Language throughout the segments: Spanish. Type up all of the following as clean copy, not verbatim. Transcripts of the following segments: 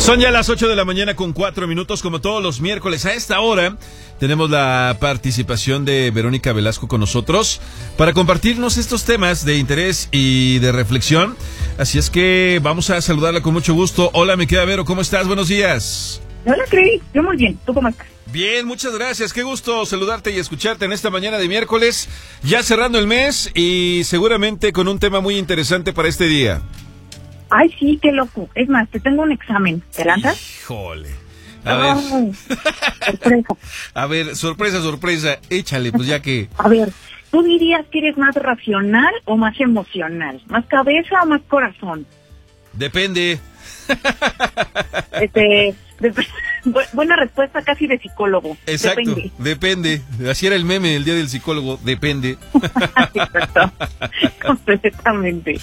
Son ya las 8 de la mañana con 4 minutos, como todos los miércoles. A esta hora tenemos la participación de Verónica Velasco con nosotros para compartirnos estos temas de interés y de reflexión. Así es que vamos a saludarla con mucho gusto. Hola, mi querida Vero, ¿cómo estás? Buenos días. Hola, Cris. Yo muy bien. ¿Tú cómo estás? Bien, muchas gracias. Qué gusto saludarte y escucharte en esta mañana de miércoles, ya cerrando el mes y seguramente con un tema muy interesante para este día. Ay, sí, qué loco. Es más, te tengo un examen. ¿Te lanzas? Híjole. A ver. Sorpresa. A ver, sorpresa. Échale, pues ya que... A ver, ¿tú dirías que eres más racional o más emocional? ¿Más cabeza o más corazón? Depende. Buena respuesta, casi de psicólogo. Exacto, depende. Así era el meme el día del psicólogo, depende. Exacto, completamente.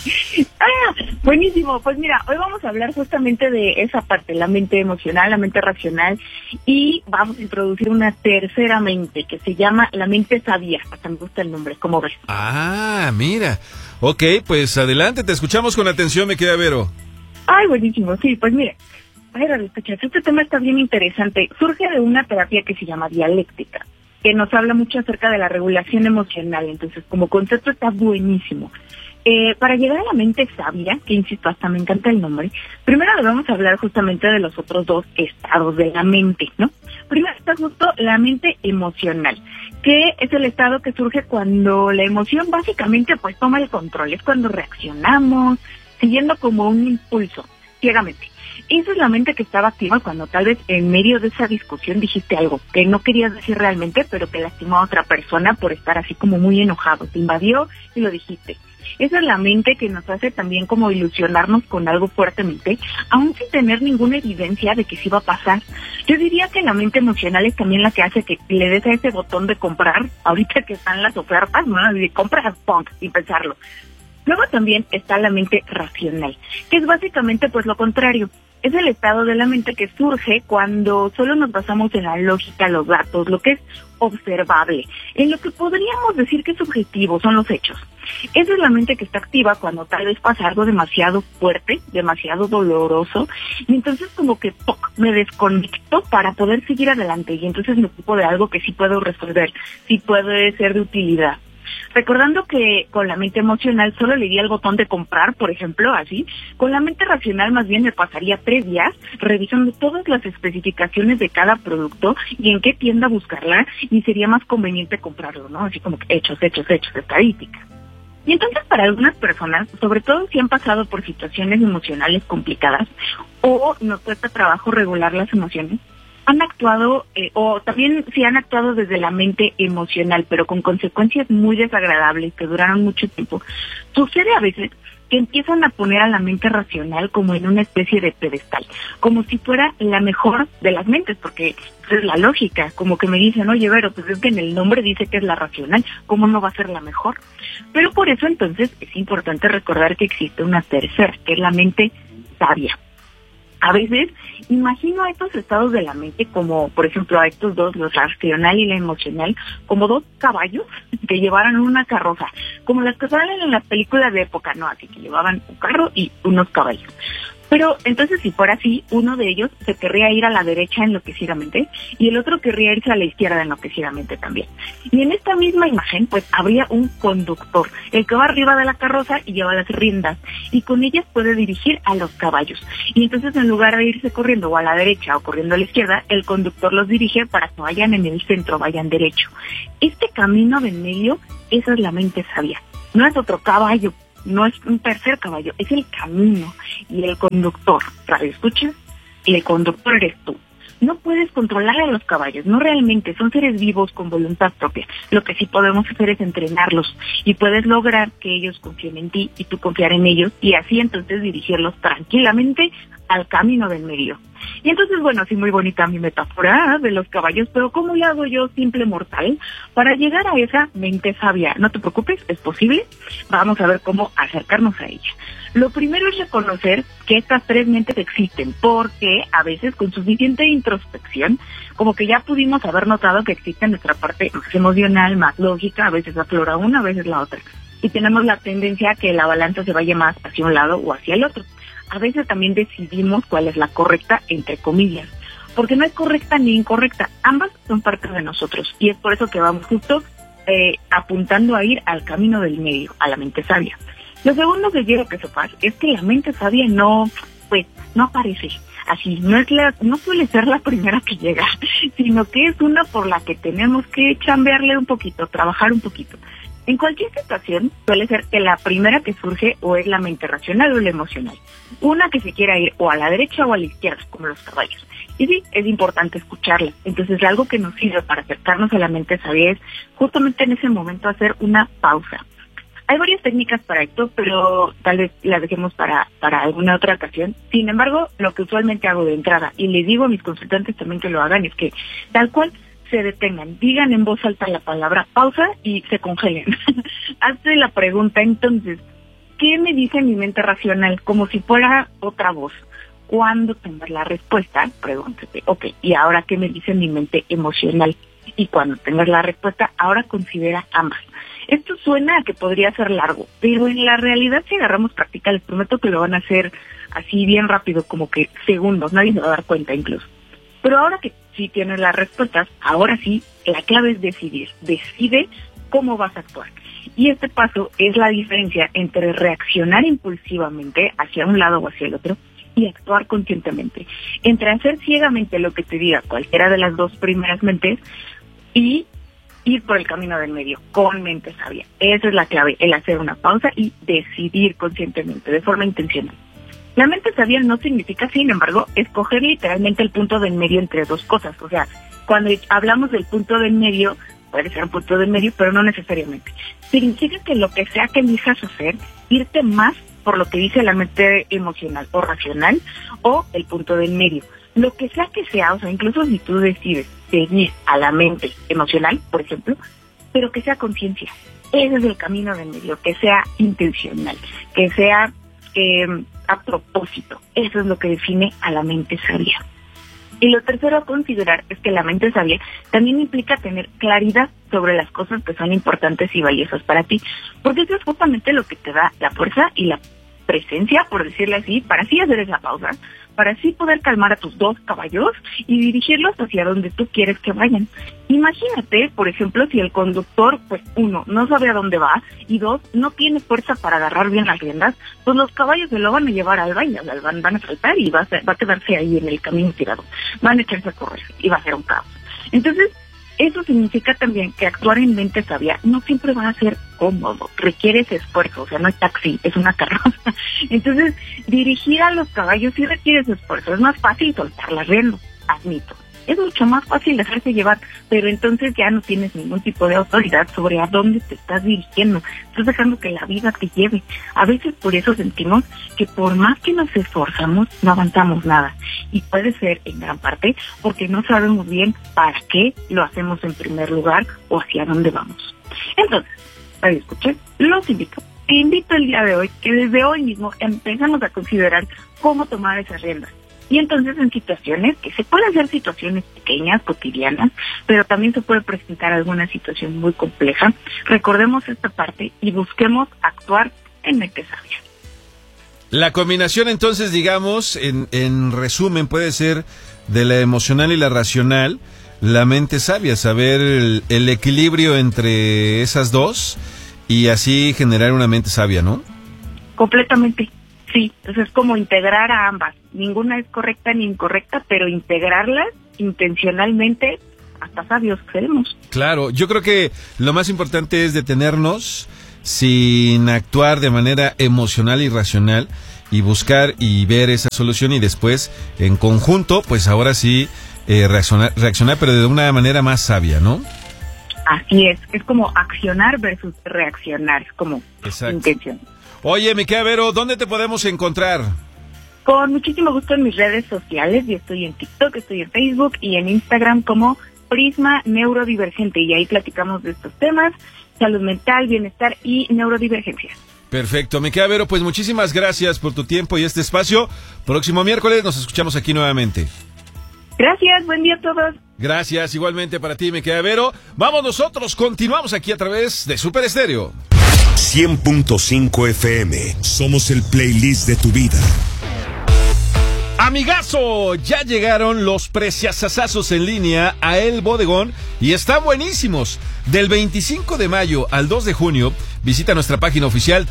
Buenísimo. Pues mira, hoy vamos a hablar justamente de esa parte, la mente emocional, la mente racional, y vamos a introducir una tercera mente que se llama la mente sabia. Hasta me gusta el nombre, ¿cómo ves? Ah, mira. Ok, pues adelante, te escuchamos con atención, me queda Vero. Ay, buenísimo, sí, pues mire. Ay, radioescuchas, este tema está bien interesante. Surge de una terapia que se llama dialéctica, que nos habla mucho acerca de la regulación emocional. Entonces, como concepto está buenísimo. Para llegar a la mente sabia, que insisto, hasta me encanta el nombre, primero le vamos a hablar justamente de los otros dos estados de la mente, ¿no? Primero está justo la mente emocional, que es el estado que surge cuando la emoción básicamente pues toma el control. Es cuando reaccionamos, siguiendo como un impulso, ciegamente. Esa es la mente que estaba activa cuando tal vez en medio de esa discusión dijiste algo que no querías decir realmente, pero que lastimó a otra persona por estar así como muy enojado. Te invadió y lo dijiste. Esa es la mente que nos hace también como ilusionarnos con algo fuertemente, aún sin tener ninguna evidencia de que sí va a pasar. Yo diría que la mente emocional es también la que hace que le des a ese botón de comprar, ahorita que están las ofertas, ¿no? De compras, punk, sin pensarlo. Luego también está la mente racional, que es básicamente pues lo contrario. Es el estado de la mente que surge cuando solo nos basamos en la lógica, los datos, lo que es observable, en lo que podríamos decir que es objetivo, son los hechos. Esa es la mente que está activa cuando tal vez pasa algo demasiado fuerte, demasiado doloroso, y entonces como que me desconecto para poder seguir adelante, y entonces me ocupo de algo que sí puedo resolver, sí puede ser de utilidad. Recordando que con la mente emocional solo le di al botón de comprar, por ejemplo, así. Con la mente racional más bien me pasaría 3 días revisando todas las especificaciones de cada producto y en qué tienda buscarla, y sería más conveniente comprarlo, ¿no? Así como que hechos, estadística. Y entonces para algunas personas, sobre todo si han pasado por situaciones emocionales complicadas o nos cuesta trabajo regular las emociones, han actuado, o también si han actuado desde la mente emocional, pero con consecuencias muy desagradables que duraron mucho tiempo, sucede a veces que empiezan a poner a la mente racional como en una especie de pedestal, como si fuera la mejor de las mentes, porque es la lógica, como que me dicen, oye, Vero, pues es que en el nombre dice que es la racional, ¿cómo no va a ser la mejor? Pero por eso entonces es importante recordar que existe una tercera, que es la mente sabia. A veces imagino a estos estados de la mente como, por ejemplo, a estos dos, los racional y la emocional, como 2 caballos que llevaran una carroza, como las que salen en las películas de época, ¿no? Así que llevaban un carro y unos caballos. Pero entonces si fuera así, uno de ellos se querría ir a la derecha enloquecidamente y el otro querría irse a la izquierda enloquecidamente también. Y en esta misma imagen pues habría un conductor, el que va arriba de la carroza y lleva las riendas y con ellas puede dirigir a los caballos. Y entonces en lugar de irse corriendo o a la derecha o corriendo a la izquierda, el conductor los dirige para que vayan en el centro, vayan derecho. Este camino de en medio, esa es la mente sabia. No es otro caballo. No es un tercer caballo, es el camino y el conductor. ¿Radio escuchas? Y el conductor eres tú. No puedes controlar a los caballos, no realmente, son seres vivos con voluntad propia. Lo que sí podemos hacer es entrenarlos y puedes lograr que ellos confíen en ti y tú confiar en ellos y así entonces dirigirlos tranquilamente al camino del medio. Y entonces, bueno, sí, muy bonita mi metáfora de los caballos, pero ¿cómo le hago yo, simple mortal, para llegar a esa mente sabia? No te preocupes, es posible. Vamos a ver cómo acercarnos a ella. Lo primero es reconocer que estas 3 mentes existen, porque a veces con suficiente introspección, como que ya pudimos haber notado que existe nuestra parte más emocional, más lógica, a veces aflora una, a veces la otra. Y tenemos la tendencia a que la balanza se vaya más hacia un lado o hacia el otro. a veces también decidimos cuál es la correcta, entre comillas, porque no hay correcta ni incorrecta, ambas son parte de nosotros, y es por eso que vamos justo apuntando a ir al camino del medio, a la mente sabia. Lo segundo que quiero que sepas es que la mente sabia no aparece así, no suele ser la primera que llega, sino que es una por la que tenemos que chambearle un poquito, trabajar un poquito. En cualquier situación suele ser que la primera que surge o es la mente racional o la emocional, una que se quiera ir o a la derecha o a la izquierda, como los caballos. Y sí, es importante escucharla. Entonces, algo que nos sirve para acercarnos a la mente sabia es justamente en ese momento hacer una pausa. Hay varias técnicas para esto, pero tal vez las dejemos para alguna otra ocasión. Sin embargo, lo que usualmente hago de entrada, y le digo a mis consultantes también que lo hagan, es que tal cual se detengan, digan en voz alta la palabra pausa y se congelen. Hazte la pregunta entonces, ¿qué me dice mi mente racional? Como si fuera otra voz. Cuando tengas la respuesta, pregúntate, ok, ¿y ahora qué me dice mi mente emocional? Y cuando tengas la respuesta, ahora considera ambas. Esto suena a que podría ser largo, pero en la realidad si agarramos práctica, les prometo que lo van a hacer así bien rápido, como que segundos, nadie se va a dar cuenta incluso. Pero ahora que sí tienes las respuestas, ahora sí, la clave es decidir. Decide cómo vas a actuar. Y este paso es la diferencia entre reaccionar impulsivamente hacia un lado o hacia el otro y actuar conscientemente. Entre hacer ciegamente lo que te diga cualquiera de las dos primeras mentes y ir por el camino del medio, con mente sabia. Esa es la clave, el hacer una pausa y decidir conscientemente, de forma intencional. La mente sabia no significa, sin embargo, escoger literalmente el punto del medio entre dos cosas. O sea, cuando hablamos del punto del medio, puede ser un punto del medio, pero no necesariamente. Significa que lo que sea que elijas hacer, irte más por lo que dice la mente emocional o racional o el punto del medio. Lo que sea, o sea, incluso si tú decides seguir a la mente emocional, por ejemplo, pero que sea conciencia. Ese es el camino del medio, que sea intencional, que sea a propósito. Eso es lo que define a la mente sabia. Y lo tercero a considerar es que la mente sabia también implica tener claridad sobre las cosas que son importantes y valiosas para ti, porque eso es justamente lo que te da la fuerza y la presencia, por decirlo así, para así hacer esa pausa, para así poder calmar a tus dos caballos y dirigirlos hacia donde tú quieres que vayan. Imagínate, por ejemplo, si el conductor, pues uno, no sabe a dónde va y dos, no tiene fuerza para agarrar bien las riendas, pues los caballos se lo van a llevar al baile, van a saltar y va a quedarse ahí en el camino tirado, van a echarse a correr y va a ser un caos. Entonces, eso significa también que actuar en mente sabia no siempre va a ser cómodo, requiere ese esfuerzo, o sea, no es taxi, es una carroza. Entonces, dirigir a los caballos sí requiere ese esfuerzo, es más fácil soltar las riendas, admito. Es mucho más fácil dejarse llevar, pero entonces ya no tienes ningún tipo de autoridad sobre a dónde te estás dirigiendo. Estás dejando que la vida te lleve. A veces por eso sentimos que por más que nos esforzamos, no avanzamos nada. Y puede ser en gran parte porque no sabemos bien para qué lo hacemos en primer lugar o hacia dónde vamos. Entonces, para escuchar, los invito. Te invito el día de hoy que desde hoy mismo empezamos a considerar cómo tomar esas riendas. Y entonces en situaciones, que se pueden hacer situaciones pequeñas, cotidianas, pero también se puede presentar alguna situación muy compleja, recordemos esta parte y busquemos actuar en mente sabia. La combinación entonces, digamos, en resumen, puede ser de la emocional y la racional, la mente sabia, saber el equilibrio entre esas dos y así generar una mente sabia, ¿no? Completamente. Sí, entonces es como integrar a ambas. Ninguna es correcta ni incorrecta, pero integrarlas intencionalmente, hasta sabios seremos. Claro, yo creo que lo más importante es detenernos sin actuar de manera emocional y racional y buscar y ver esa solución y después en conjunto, pues ahora sí reaccionar, pero de una manera más sabia, ¿no? Así es como accionar versus reaccionar, es como exacto. Intención. Oye, mi querida Vero, ¿dónde te podemos encontrar? Con muchísimo gusto en mis redes sociales. Yo estoy en TikTok, estoy en Facebook y en Instagram como Prisma Neurodivergente. Y ahí platicamos de estos temas, salud mental, bienestar y neurodivergencia. Perfecto, mi querida Vero, pues muchísimas gracias por tu tiempo y este espacio. Próximo miércoles nos escuchamos aquí nuevamente. Gracias, buen día a todos. Gracias, igualmente para ti, mi querida Vero. Vamos nosotros, continuamos aquí a través de Super Estéreo. 100.5 FM. Somos el playlist de tu vida. Amigazo, ya llegaron los preciazazazos en línea a El Bodegón y están buenísimos. Del 25 de mayo al 2 de junio, visita nuestra página oficial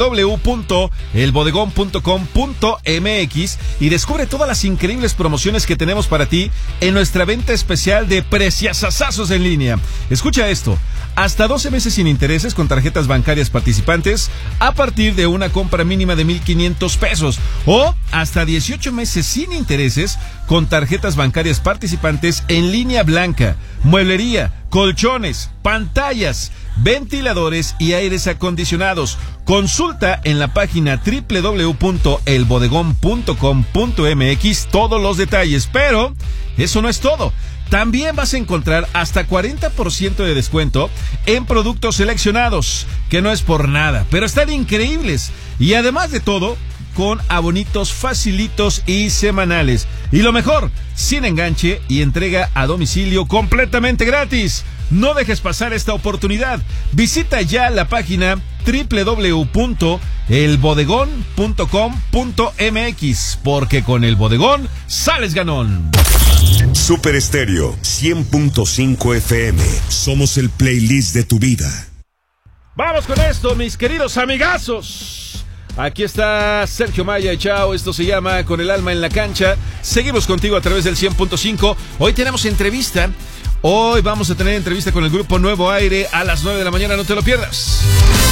www.elbodegón.com.mx y descubre todas las increíbles promociones que tenemos para ti en nuestra venta especial de preciazazazos en línea. Escucha esto, hasta 12 meses sin intereses con tarjetas bancarias participantes a partir de una compra mínima de 1,500 pesos o hasta 18 meses sin intereses con tarjetas bancarias participantes en línea blanca, mueblería, colchones, pantallas, ventiladores y aires acondicionados. Consulta en la página www.elbodegón.com.mx todos los detalles, pero eso no es todo. También vas a encontrar hasta 40% de descuento en productos seleccionados, que no es por nada, pero están increíbles. Y además de todo, con abonitos facilitos y semanales. Y lo mejor, sin enganche y entrega a domicilio completamente gratis. No dejes pasar esta oportunidad. Visita ya la página www.elbodegón.com.mx porque con El Bodegón sales ganón. Super Estéreo 100.5 FM. Somos el playlist de tu vida. Vamos con esto, mis queridos amigazos. Aquí está Sergio Maya y Chao, esto se llama Con el alma en la cancha. Seguimos contigo a través del 100.5. Hoy tenemos entrevista. Hoy vamos a tener entrevista con el grupo Nuevo Aire a las 9 de la mañana, no te lo pierdas.